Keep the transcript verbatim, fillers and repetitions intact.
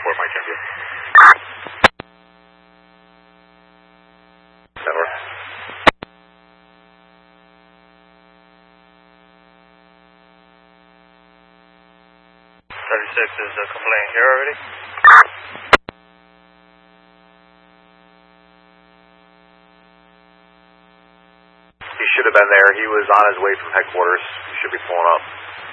report, Mike India. Network. thirty-six is a complaint here already. He should have been there. He was on his way from headquarters. He should be pulling up.